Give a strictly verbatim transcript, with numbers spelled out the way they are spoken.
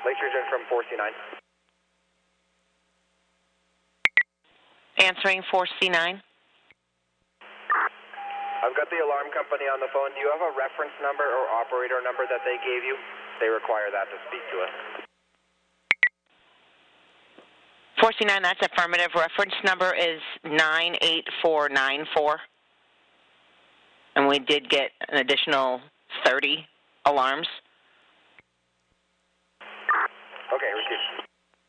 Lake Surgeon from four C nine. Answering four C nine. I've got the alarm company on the phone. Do you have a reference number or operator number that they gave you? They require that to speak to us. four C nine, that's affirmative. Reference number is nine eight four nine four. And we did get an additional thirty alarms.